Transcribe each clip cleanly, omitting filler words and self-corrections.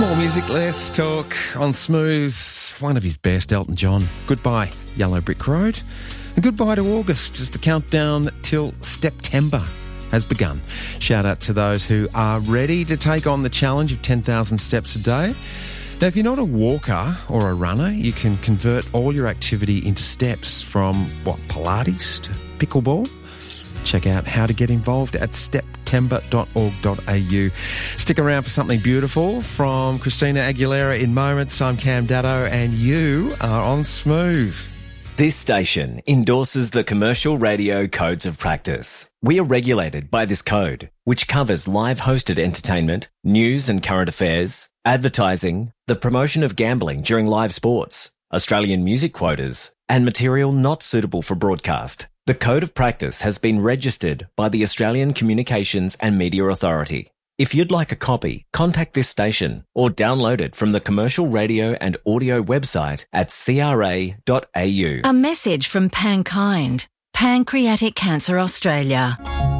More music, less talk on Smooth. One of his best, Elton John. Goodbye, Yellow Brick Road. And goodbye to August as the countdown till September has begun. Shout out to those who are ready to take on the challenge of 10,000 steps a day. Now, if you're not a walker or a runner, you can convert all your activity into steps from, Pilates to pickleball. Check out how to get involved at steptember.org.au. Stick around for something beautiful from Christina Aguilera in moments. I'm Cam Daddo and you are on Smooth. This station endorses the Commercial Radio Codes of Practice. We are regulated by this code, which covers live hosted entertainment, news and current affairs, advertising, the promotion of gambling during live sports, Australian music quotas, and material not suitable for broadcast. The Code of Practice has been registered by the Australian Communications and Media Authority. If you'd like a copy, contact this station or download it from the Commercial Radio and Audio website at cra.au. A message from Pankind, Pancreatic Cancer Australia.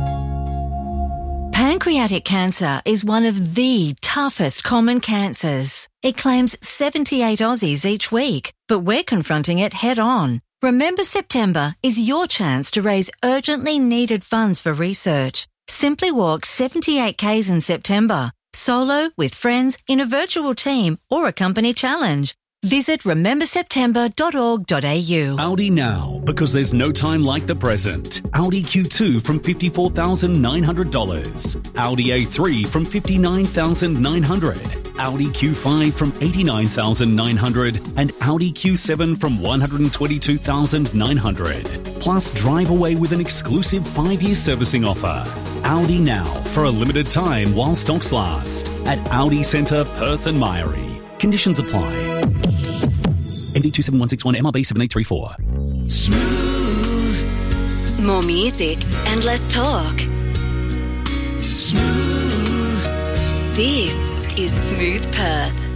Pancreatic cancer is one of the toughest common cancers. It claims 78 Aussies each week, but we're confronting it head on. Remember September is your chance to raise urgently needed funds for research. Simply walk 78 Ks in September, solo, with friends, in a virtual team or a company challenge. Visit rememberseptember.org.au. Audi now, because there's no time like the present. Audi Q2 from $54,900. Audi A3 from $59,900. Audi Q5 from $89,900. And Audi Q7 from $122,900. Plus, drive away with an exclusive 5-year servicing offer. Audi now, for a limited time while stocks last. At Audi Centre, Perth and Myrie. Conditions apply. MD 27161 MRB 7834. Smooth. More music and less talk. Smooth. This is Smooth Perth.